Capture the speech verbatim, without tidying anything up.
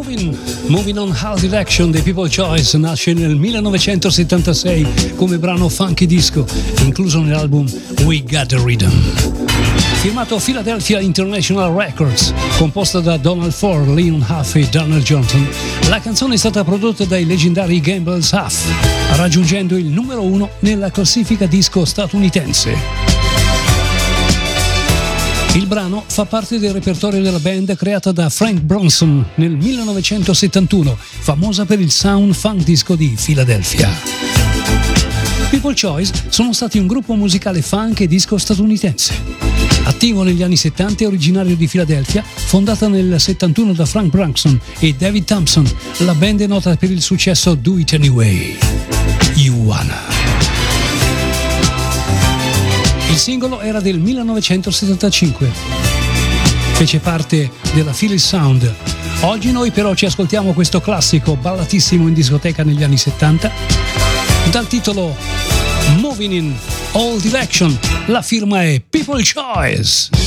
Moving, Moving on All Direction dei People Choice nasce nel millenovecentosettantasei come brano funky disco, incluso nell'album We Got the Rhythm. Firmato Philadelphia International Records, composta da Donald Ford, Leon Huff e Donald Johnson, la canzone è stata prodotta dai leggendari Gambles Huff, raggiungendo il numero uno nella classifica disco statunitense. Il brano fa parte del repertorio della band creata da Frank Bronson nel millenovecentosettantuno, famosa per il sound funk disco di Philadelphia. People Choice sono stati un gruppo musicale funk e disco statunitense. Attivo negli anni settanta e originario di Philadelphia, fondata nel settantuno da Frank Bronson e David Thompson, la band è nota per il successo Do It Anyway, You Wanna. Il singolo era del millenovecentosettantacinque. Fece parte della Philly Sound. Oggi noi però ci ascoltiamo questo classico ballatissimo in discoteca negli anni settanta dal titolo Moving in All Direction. La firma è People Choice.